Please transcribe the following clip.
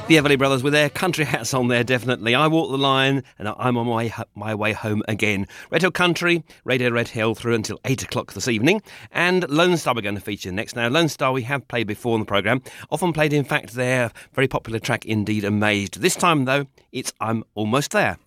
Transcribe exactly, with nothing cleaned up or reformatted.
The Everly Brothers with their country hats on there, definitely. I Walk the Line, and I'm on my way, my way home again. Red Hill Country, Radio Red Hill through until eight o'clock this evening. And Lone Star we're going to feature next. Now, Lone Star we have played before on the programme. Often played, in fact, their very popular track, Indeed Amazed. This time, though, it's I'm Almost There.